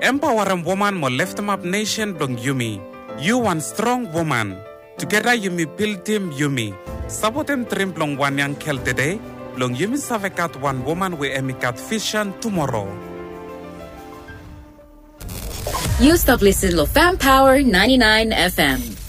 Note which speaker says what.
Speaker 1: Empower a woman mo lift them up nation blong Yumi. You one strong woman. Together Yumi build team Yumi. Sabotem trim blong one young kel today. Blong Yumi savekat one woman we emikat fission tomorrow.
Speaker 2: You stop listening to Fam Power 99 FM.